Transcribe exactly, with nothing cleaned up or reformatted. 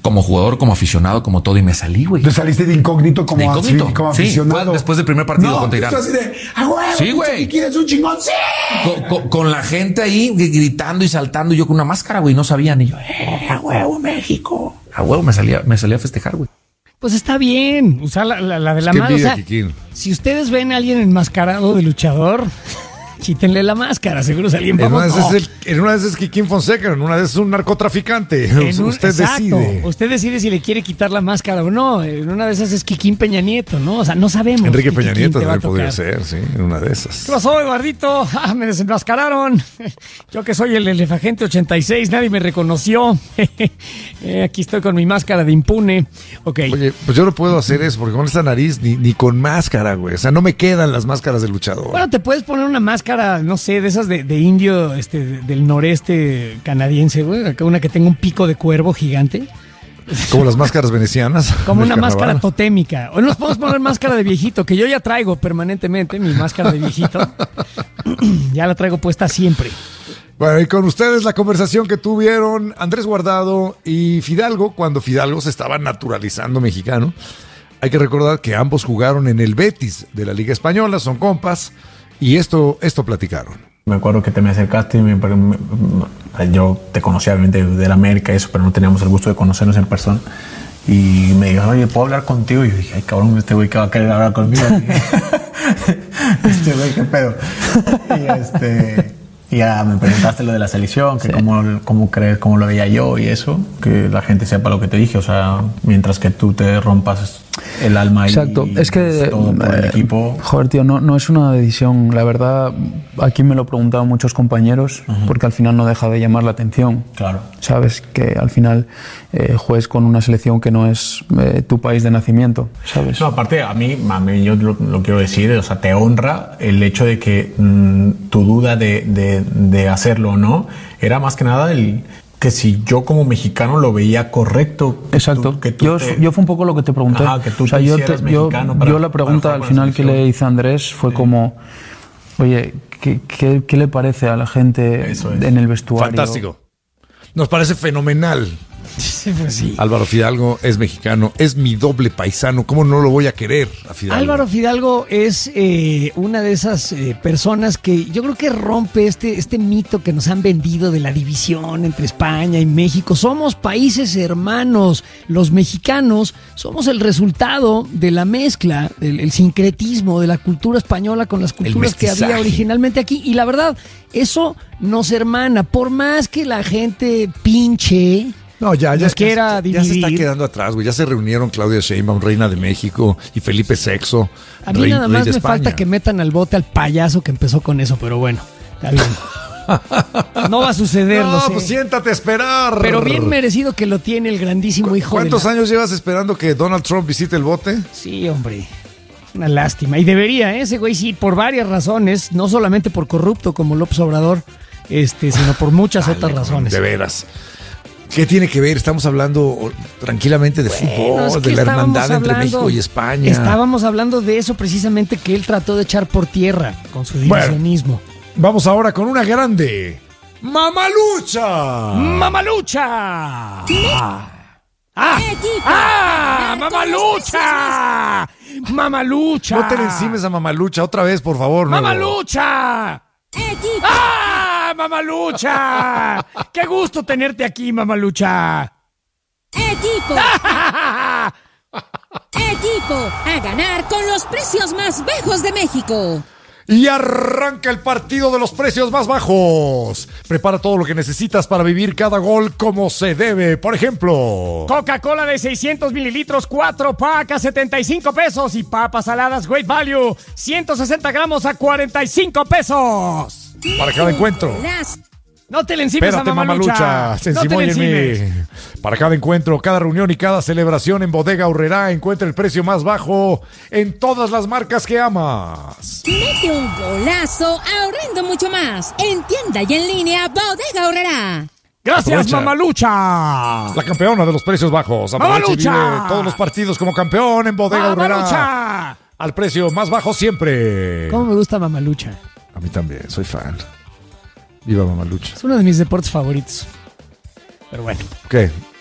como jugador, como aficionado, como todo, y me salí, güey. ¿Tú saliste de incógnito como, de incógnito. Así, como sí, aficionado? Después del primer partido no, contra Irán. Así de, ¡ah, huevo! Sí, güey. ¿Quieres un chingón? ¡Sí! Con, con, con la gente ahí gritando y saltando, y yo con una máscara, güey, no sabían. Y yo, ¡eh, a huevo, México! A huevo, me salía, me salía a festejar, güey. Pues está bien usar la, la, la de la mano. O sea, si ustedes ven a alguien enmascarado de luchador, quítenle la máscara, seguro es alguien en una, no. es el, en una de esas es Kikín Fonseca, en una de esas es un narcotraficante. En un, usted exacto, decide. Usted decide si le quiere quitar la máscara o no. En una de esas es Kikín Peña Nieto, ¿no? O sea, no sabemos. Enrique Peña Kikín Nieto también te va a podría tocar. ser, sí, en una de esas. ¿Qué pasó, Eduardito? Ah, me desenmascararon. Yo que soy el elefagente ochenta y seis, nadie me reconoció. eh, aquí estoy con mi máscara de impune. Ok. Oye, pues yo no puedo hacer eso porque con esta nariz ni, ni con máscara, güey. O sea, no me quedan las máscaras de luchador. Bueno, te puedes poner una máscara, no sé, de esas de, de indio este, de, del noreste canadiense, güey. Acá una que tenga un pico de cuervo gigante. Como las máscaras venecianas. Como una máscara totémica. O nos podemos poner máscara de viejito, que yo ya traigo permanentemente mi máscara de viejito. Ya la traigo puesta siempre. Bueno, y con ustedes la conversación que tuvieron Andrés Guardado y Fidalgo, cuando Fidalgo se estaba naturalizando mexicano. Hay que recordar que ambos jugaron en el Betis de la Liga Española, son compas, y esto, esto platicaron. Me acuerdo que te me acercaste y me, me, me, yo te conocía obviamente de la América y eso, pero no teníamos el gusto de conocernos en persona. Y me dijo, oye, ¿puedo hablar contigo? Y yo dije, ay, cabrón, este güey que va a querer hablar conmigo. Este güey, qué pedo. Y este... Y ya me preguntaste lo de la selección, que sí. cómo, cómo creer, cómo lo veía yo y eso, que la gente sepa lo que te dije, o sea, mientras que tú te rompas el alma. Exacto. Y es que todo por el eh, equipo. Joder, tío, no, no es una decisión, la verdad, aquí me lo preguntaban muchos compañeros, uh-huh. porque al final no deja de llamar la atención. Claro. Sabes que al final eh, juegues con una selección que no es eh, tu país de nacimiento, ¿sabes? No, aparte, a mí, a mí yo lo, lo quiero decir, o sea, te honra el hecho de que mmm, tu duda de, de, de hacerlo o no, era más que nada el... que si yo como mexicano lo veía correcto. Que Exacto. Tú, que tú yo, te... yo fue un poco lo que te pregunté. Ajá, que tú o sea, te yo, te, yo, para, yo la pregunta al final que le hice a Andrés fue sí. como, oye, ¿qué, qué, ¿qué le parece a la gente es. en el vestuario? Fantástico. Nos parece fenomenal. Sí, pues sí. Álvaro Fidalgo es mexicano, es mi doble paisano. ¿Cómo no lo voy a querer a Fidalgo? Álvaro Fidalgo es eh, una de esas eh, personas que yo creo que rompe este, este mito que nos han vendido de la división entre España y México. Somos países hermanos. Los mexicanos somos el resultado de la mezcla, el, el sincretismo de la cultura española con las culturas que había originalmente aquí. Y la verdad, eso nos hermana. Por más que la gente pinche... No, ya, ya, que ya, ya se está quedando atrás, güey. Ya se reunieron Claudia Sheinbaum, reina de México, y Felipe sexto, A mí rey, nada rey más de me España. falta que metan al bote al payaso que empezó con eso, pero bueno, está bien. No va a suceder, No, lo sé. pues siéntate a esperar. Pero bien merecido que lo tiene el grandísimo hijo de ¿Cuántos la... años llevas esperando que Donald Trump visite el bote? Sí, hombre. Una lástima. Y debería, ¿eh? Ese güey sí, por varias razones, no solamente por corrupto como López Obrador, este, sino por muchas Dale, otras razones. De veras. ¿Qué tiene que ver? Estamos hablando tranquilamente de bueno, fútbol, es que de la hermandad hablando, entre México y España. Estábamos hablando de eso precisamente que él trató de echar por tierra con su divisionismo. Bueno, vamos ahora con una grande. ¡Mamalucha! ¡Mamalucha! ¡Ah! ¡Ah! ¡Ah! ¡Mamalucha! ¡Mamalucha! No te le encimes a Mamalucha otra vez, por favor. ¡Mamalucha! ¡Ah, Mamalucha! ¡Qué gusto tenerte aquí, Mamalucha! ¡Equipo! ¡Equipo! ¡A ganar con los precios más bajos de México! Y arranca el partido de los precios más bajos. Prepara todo lo que necesitas para vivir cada gol como se debe. Por ejemplo, Coca-Cola de seiscientos mililitros, cuatro pacas, setenta y cinco pesos. Y papas saladas Great Value, ciento sesenta gramos a cuarenta y cinco pesos. Para cada encuentro. No te le encimes Espérate, a Mamalucha. Mamalucha. Se encimó no en mí. Para cada encuentro, cada reunión y cada celebración en Bodega Aurrerá, encuentra el precio más bajo en todas las marcas que amas. Mete un golazo ahorrando mucho más. En tienda y en línea, Bodega Aurrerá. Gracias, Aprovecha. Mamalucha. La campeona de los precios bajos. Aprovecha y vive todos los partidos como campeón en Bodega Aurrerá. Mamalucha. Al precio más bajo siempre. ¿Cómo me gusta Mamalucha? A mí también, soy fan. Viva Mamalucha. Es uno de mis deportes favoritos. Pero bueno. ¿Qué?